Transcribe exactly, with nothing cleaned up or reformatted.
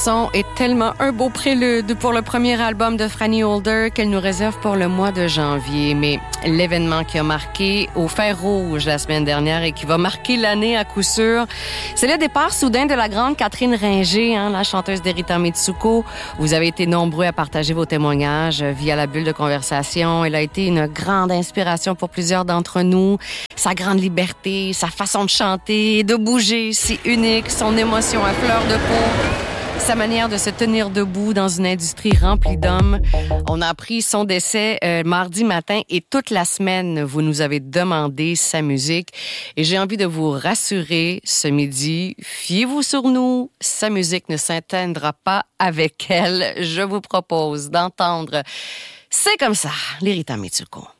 chanson est tellement un beau prélude pour le premier album de Franny Holder qu'elle nous réserve pour le mois de janvier. Mais l'événement qui a marqué au fer rouge la semaine dernière et qui va marquer l'année à coup sûr, c'est le départ soudain de la grande Catherine Ringer, hein, la chanteuse d'Erita Mitsuko. Vous avez été nombreux à partager vos témoignages via la bulle de conversation. Elle a été une grande inspiration pour plusieurs d'entre nous. Sa grande liberté, sa façon de chanter, de bouger, si unique, son émotion à fleur de peau, sa manière de se tenir debout dans une industrie remplie d'hommes. On a appris son décès euh, mardi matin et toute la semaine, vous nous avez demandé sa musique. Et j'ai envie de vous rassurer ce midi, fiez-vous sur nous, sa musique ne s'éteindra pas avec elle. Je vous propose d'entendre « C'est comme ça », l'Erita Mitsuko.